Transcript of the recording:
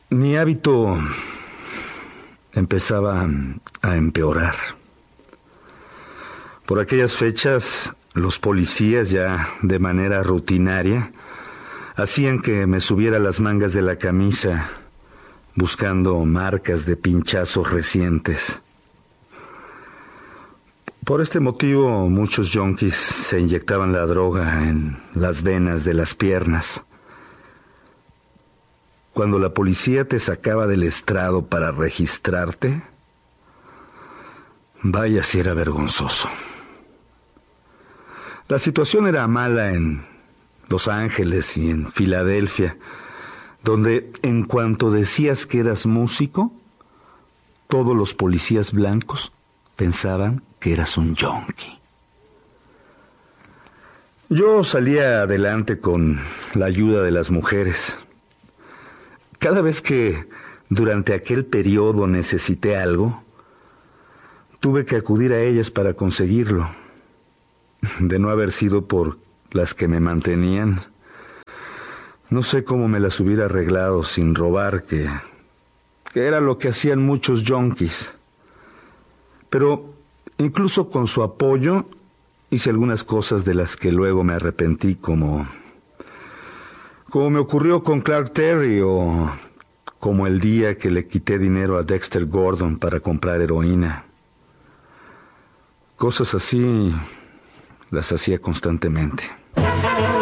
Mi hábito empezaba a empeorar. Por aquellas fechas, los policías, ya de manera rutinaria, hacían que me subiera las mangas de la camisa, buscando marcas de pinchazos recientes. Por este motivo, muchos yonkis se inyectaban la droga en las venas de las piernas. Cuando la policía te sacaba del estrado para registrarte, vaya si era vergonzoso. La situación era mala en Los Ángeles y en Filadelfia, donde en cuanto decías que eras músico, todos los policías blancos pensaban que eras un yonki. Yo salía adelante con la ayuda de las mujeres. Cada vez que durante aquel periodo necesité algo, tuve que acudir a ellas para conseguirlo. De no haber sido por las que me mantenían, no sé cómo me las hubiera arreglado sin robar, que era lo que hacían muchos yonkis. Pero incluso con su apoyo hice algunas cosas de las que luego me arrepentí, como me ocurrió con Clark Terry, o como el día que le quité dinero a Dexter Gordon para comprar heroína. Cosas así las hacía constantemente.